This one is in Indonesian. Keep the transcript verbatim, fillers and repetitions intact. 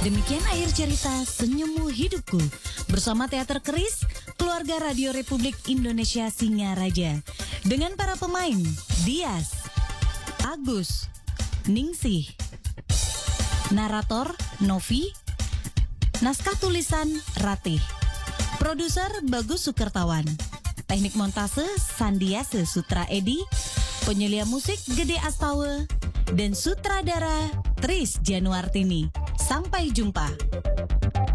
Demikian akhir cerita Senyummu Hidupku bersama Teater Keris, keluarga Radio Republik Indonesia Singaraja. Dengan para pemain Dias, Agus, Ningsih, narator Novi, naskah tulisan Ratih, produser Bagus Sukertawan, teknik montase Sandiase Sutra Edi, penyelia musik Gede Astawa, dan sutradara Tris Januartini. Sampai jumpa.